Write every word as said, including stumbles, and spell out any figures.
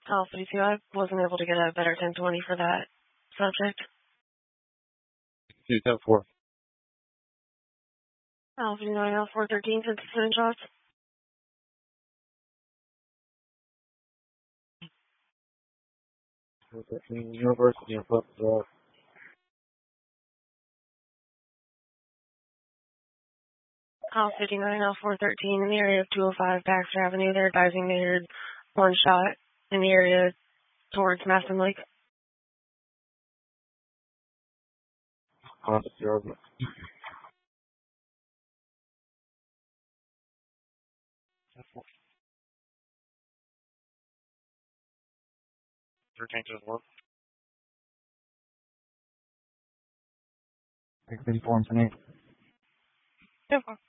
Alpha two, I wasn't able to get a better ten twenty for that subject. two ten four. Alpha nine, Alpha four thirteen, send send shots. University of Flip Drive. Alpha fifty-nine, Alpha four thirteen, in the area of two oh five Baxter Avenue. They're advising they heard one shot in the area towards Maston Lake. Contact zero. thirteen to the work. Inform for me. Yeah.